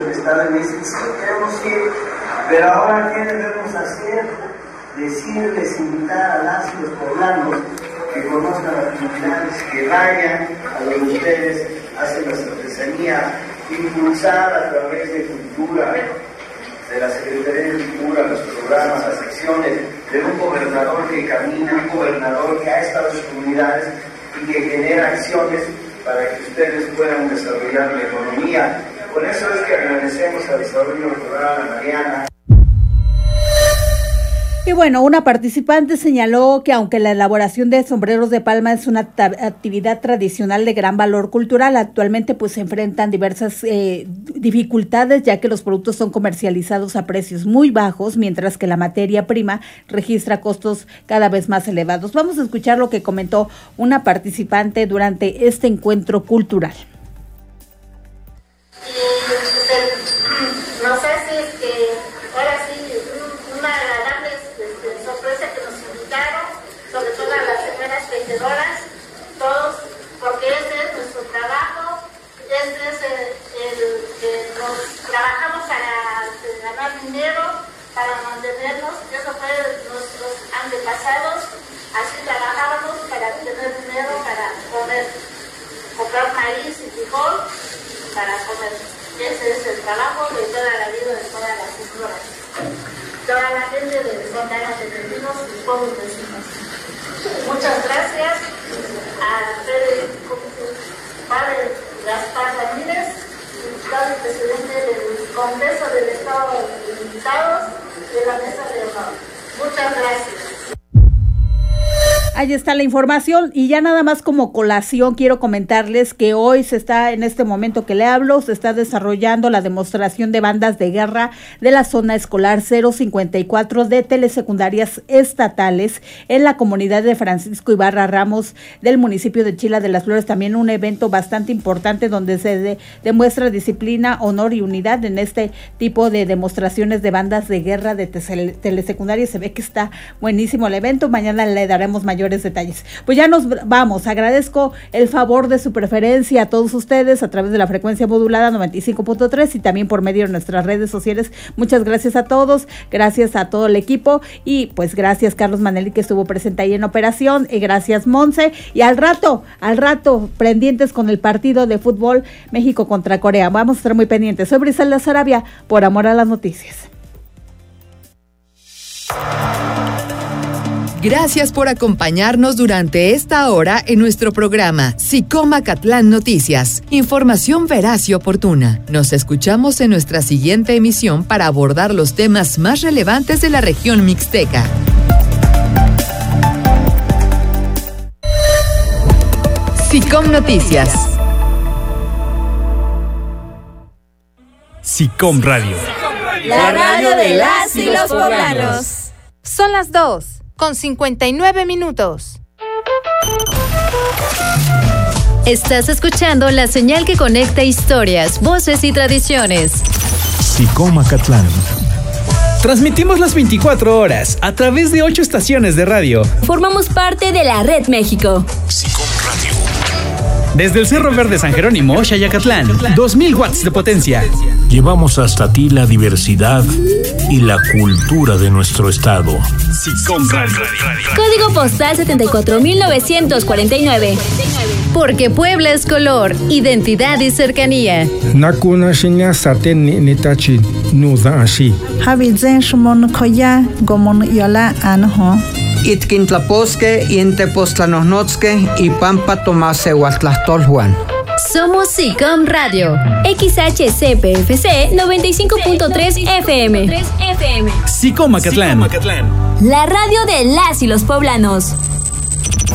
Estado en ese sitio, queremos ir, pero ahora ¿qué debemos hacer? Decirles, invitar a las y los poblanos que conozcan las comunidades, que vayan a donde ustedes hacen la artesanía, impulsar a través de cultura, de la Secretaría de Cultura, los programas, las acciones, de un gobernador que camina, un gobernador que ha estado en sus comunidades y que genera acciones para que ustedes puedan desarrollar la economía. Por eso es que agradecemos al desarrollo rural a Mariana. Y bueno, una participante señaló que aunque la elaboración de sombreros de palma es una actividad tradicional de gran valor cultural, actualmente pues se enfrentan diversas dificultades, ya que los productos son comercializados a precios muy bajos, mientras que la materia prima registra costos cada vez más elevados. Vamos a escuchar lo que comentó una participante durante este encuentro cultural. No sé si ahora sí una agradable sorpresa que nos invitaron, sobre todo a las señoras vendedoras, todos, porque ese es nuestro trabajo, este es el que nos trabajamos para ganar dinero, para mantenernos. Eso fue nuestros antepasados, así trabajábamos para tener dinero, para poder comprar maíz y frijol, para comer. Ese es el trabajo de toda la vida de todas las señoras, toda la gente de Fontana de Vecinos y pueblos vecinos. Muchas gracias a padre Gaspar Ramírez, diputado y presidente del Congreso del Estado de Diputados de la Mesa de Honor. Muchas gracias. Ahí está la información y ya nada más como colación quiero comentarles que hoy se está, en este momento que le hablo, se está desarrollando la demostración de bandas de guerra de la zona escolar 054 de telesecundarias estatales en la comunidad de Francisco Ibarra Ramos del municipio de Chila de las Flores. También un evento bastante importante donde se demuestra disciplina, honor y unidad en este tipo de demostraciones de bandas de guerra de telesecundarias. Se ve que está buenísimo el evento. Mañana le daremos mayores detalles. Pues ya nos vamos. Agradezco el favor de su preferencia a todos ustedes a través de la frecuencia modulada 95.3 y también por medio de nuestras redes sociales. Muchas gracias a todos, gracias a todo el equipo y pues gracias Carlos Manelli que estuvo presente ahí en operación y gracias Monse y al rato pendientes con el partido de fútbol México contra Corea. Vamos a estar muy pendientes. Soy Briselda Sarabia, por amor a las noticias. Gracias por acompañarnos durante esta hora en nuestro programa SICOM Acatlán Noticias. Información veraz y oportuna. Nos escuchamos en nuestra siguiente emisión para abordar los temas más relevantes de la región mixteca. SICOM Noticias. SICOM Radio. La radio de las y los poblanos. Son las 2:59. Estás escuchando la señal que conecta historias, voces y tradiciones. SICOM Acatlán. Transmitimos las 24 horas a través de 8 estaciones de radio. Formamos parte de la Red México. SICOM Radio. Desde el Cerro Verde San Jerónimo, Xayacatlán, 2000 watts de potencia. Llevamos hasta ti la diversidad y la cultura de nuestro estado. SICOM Radio. Código postal 74949. Porque Puebla es color, identidad y cercanía. Nakuna shinya saten nitachi nuda ashi. Habizen shumon koya gomon yola anho. Itkintlaposque y Entepoztlanohnotske y Pampa Tomase Huatlastolhuan. Somos SICOM Radio, XHCPFC 95.3 FM. SICOM Acatlán. La radio de las y los poblanos.